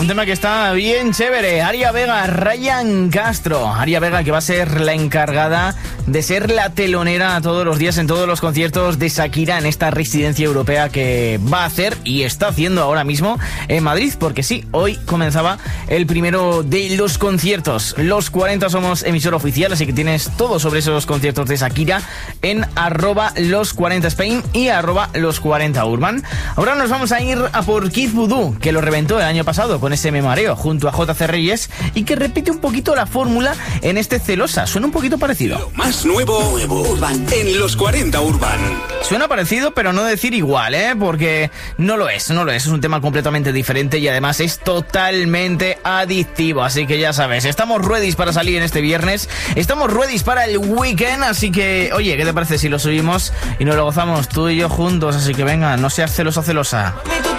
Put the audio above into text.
tema que está bien chévere. Aria Vega, Ryan Castro. Aria Vega, que va a ser la encargada de ser la telonera todos los días en todos los conciertos de Shakira en esta residencia europea que va a hacer y está haciendo ahora mismo en Madrid, porque sí, hoy comenzaba el primero de los conciertos. Los 40 somos emisor oficial, así que tienes todo sobre esos conciertos de Shakira en @los40spain y @los40urban. Ahora nos vamos a ir a por Kid Voodoo, que lo reventó el año pasado con ese Me Mareo junto a JC Reyes y que repite un poquito la fórmula en este Celosa. Suena un poquito parecido. Lo más nuevo Urban en los 40 Urban. Suena parecido, pero no decir igual, porque no lo es. Es un tema completamente diferente y además es totalmente adictivo. Así que ya sabes, estamos ready para salir en este viernes, estamos ready para el weekend, así que, oye, ¿qué te parece si lo subimos y nos lo gozamos tú y yo juntos? Así que venga, no seas celosa.